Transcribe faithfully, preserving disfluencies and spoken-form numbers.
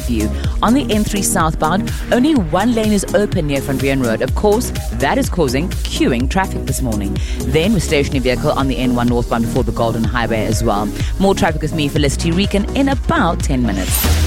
view. On the N three southbound, only one lane is open near Van Rijn Road. Of course, that is causing queuing traffic this morning. Then with stationary vehicle on the N one northbound before the Golden Highway as well. More traffic with me, Felicity Reekin, in about ten minutes.